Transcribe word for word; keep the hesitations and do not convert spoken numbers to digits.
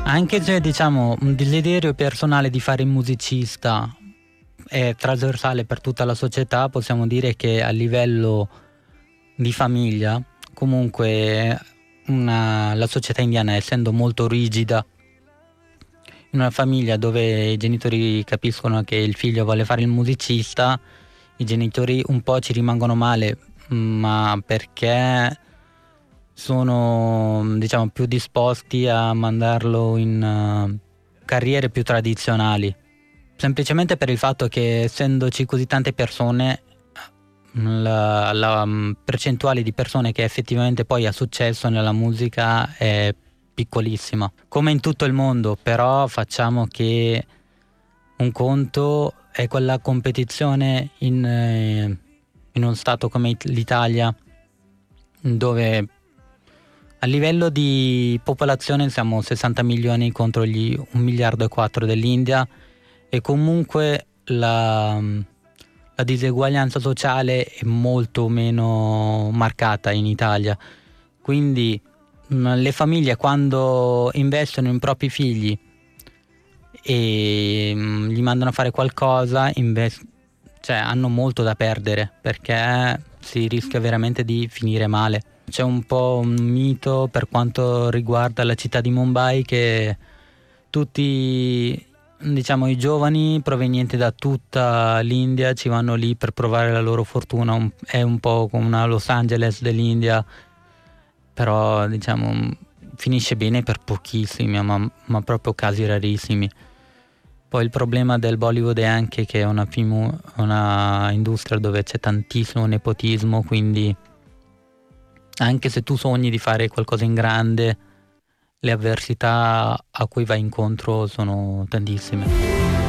Anche se diciamo un desiderio personale di fare il musicista è trasversale per tutta la società, possiamo dire che a livello di famiglia comunque una, la società indiana, essendo molto rigida, in una famiglia dove i genitori capiscono che il figlio vuole fare il musicista, i genitori un po' ci rimangono male, ma perché sono diciamo più disposti a mandarlo in uh, carriere più tradizionali, semplicemente per il fatto che essendoci così tante persone, la, la um, percentuale di persone che effettivamente poi ha successo nella musica è piccolissima, come in tutto il mondo. Però facciamo che un conto è quella competizione in, eh, in uno stato come it- l'Italia, dove a livello di popolazione siamo sessanta milioni contro gli un miliardo e quattro dell'India, e comunque la, la diseguaglianza sociale è molto meno marcata in Italia. Quindi mh, le famiglie, quando investono in propri figli e mh, gli mandano a fare qualcosa, inves- cioè hanno molto da perdere, perché si rischia veramente di finire male. C'è un po' un mito per quanto riguarda la città di Mumbai, che tutti, diciamo, i giovani provenienti da tutta l'India ci vanno lì per provare la loro fortuna. Un- è un po' come una Los Angeles dell'India, però diciamo finisce bene per pochissimi, ma, ma proprio casi rarissimi. Poi il problema del Bollywood è anche che è una, film, una industria dove c'è tantissimo nepotismo, quindi anche se tu sogni di fare qualcosa in grande, le avversità a cui vai incontro sono tantissime.